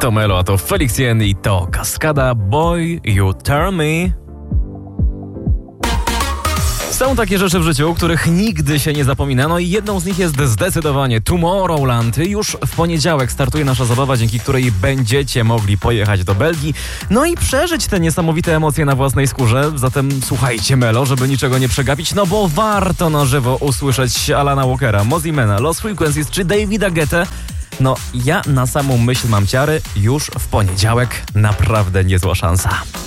To Melo, a to Felix Jen i to Kaskada Boy You Turn Me. Są takie rzeczy w życiu, których nigdy się nie zapomina, no i jedną z nich jest zdecydowanie Tomorrowland. Już w poniedziałek startuje nasza zabawa, dzięki której będziecie mogli pojechać do Belgii, no i przeżyć te niesamowite emocje na własnej skórze. Zatem słuchajcie Melo, żeby niczego nie przegapić, no bo warto na żywo usłyszeć Alana Walkera, Mozziemana, Lost Frequencies czy Davida Guettę. No ja na samą myśl mam ciary, już w poniedziałek naprawdę niezła szansa.